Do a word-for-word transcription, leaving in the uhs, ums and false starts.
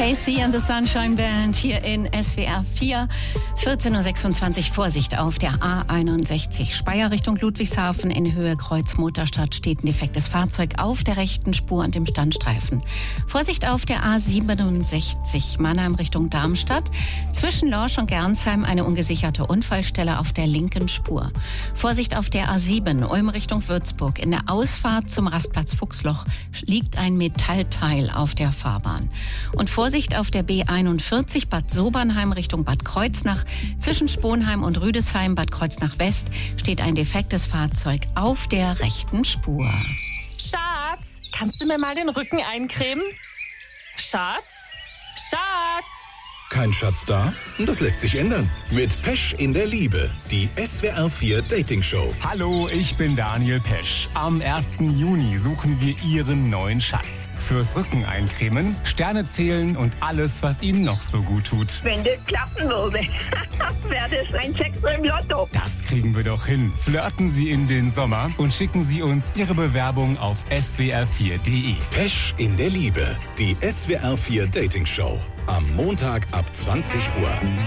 K C and the Sunshine Band hier in S W R vier. vierzehn Uhr sechsundzwanzig. Vorsicht auf der A einundsechzig. Speyer Richtung Ludwigshafen in Höhe Kreuz Motorstadt steht ein defektes Fahrzeug auf der rechten Spur und dem Standstreifen. Vorsicht auf der A siebenundsechzig. Mannheim Richtung Darmstadt. Zwischen Lorsch und Gernsheim eine ungesicherte Unfallstelle auf der linken Spur. Vorsicht auf der A sieben. Ulm Richtung Würzburg. In der Ausfahrt zum Rastplatz Fuchsloch liegt ein Metallteil auf der Fahrbahn. Und Vorsicht auf der B einundvierzig Bad Sobernheim Richtung Bad Kreuznach. Zwischen Sponheim und Rüdesheim, Bad Kreuznach West, steht ein defektes Fahrzeug auf der rechten Spur. Schatz, kannst du mir mal den Rücken eincremen? Schatz? Schatz? Kein Schatz da? Das lässt sich ändern. Mit Pesch in der Liebe, die S W R vier Dating Show. Hallo, ich bin Daniel Pesch. Am ersten Juni suchen wir Ihren neuen Schatz. Fürs Rücken eincremen, Sterne zählen und alles, was Ihnen noch so gut tut. Wenn das klappen würde, wäre das ein Sechser im Lotto. Das kriegen wir doch hin. Flirten Sie in den Sommer und schicken Sie uns Ihre Bewerbung auf s w r vier punkt d e. Pesch in der Liebe, die S W R vier Dating Show. Am Montag ab zwanzig Uhr.